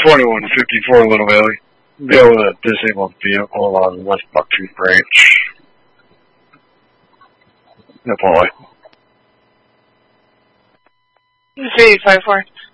2154 Little Valley. Be able to disable the vehicle on West Bucktooth Branch. Napoleon. City 5-4.